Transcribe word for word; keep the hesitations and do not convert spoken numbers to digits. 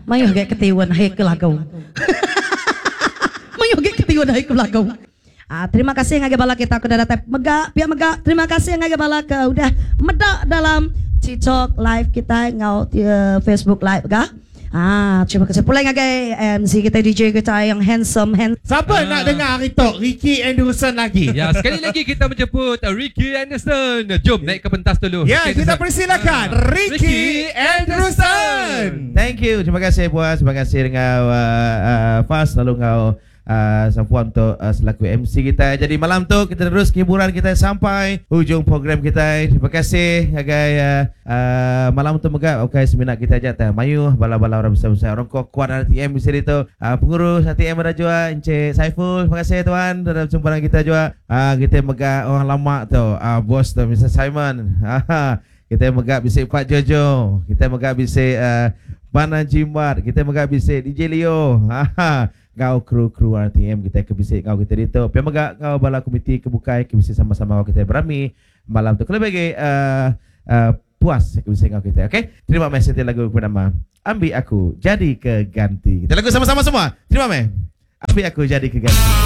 Mayo gay ketiwan hay kelagaw. Mayo gay ketiwan hay kelagaw. Ah, terima kasih nga gabala kita ko datang mega, pia mega. Terima kasih nga gabala ka udah meda dalam TikTok live kita ngau uh, Facebook live ga. Ah, terima kasih pula nga kay M C kita D J kita yang handsome hand. Siapa uh, nak dengar hari tu Ricky Anderson lagi? Ya, sekali lagi kita menjemput Ricky Anderson. Jom naik ke pentas dulu. Ya, Ricky kita Anderson. persilakan uh, Ricky, Ricky Anderson. Thank you, terima kasih puas, terima kasih dengan uh, uh, Fast lalu kau Uh, Sampuan untuk uh, selaku M C kita. Jadi malam tu kita terus hiburan kita sampai hujung program kita. Terima kasih agai uh, uh, malam tu megak okay seminat kita aja teh mayu bala-bala orang besar-besar orang kok kuat R T M di sini tu. Uh, pengurus R T M ada juga Encik Saiful. Terima kasih tuan dalam jumpa kita juga. Uh, kita megak orang lama tu. Uh, bos tu Mister Simon. Kita megak bisik Pak Jojo. Kita megak bisik uh, Bana Jimbat. Kita megak bisik D J Leo. Kau kru-kru R T M kita kebisik kau kita dito. Pia megak kau bala komiti kebukai kebisik sama-sama kau kita berami malam tu. Kalau bagi uh, uh, puas kebisik kau kita. Okey. Terima kasih lagu bernama Ambil Aku Jadi Keganti. Kita lagu sama-sama semua. Terima kasih. Ambil Aku Jadi Keganti.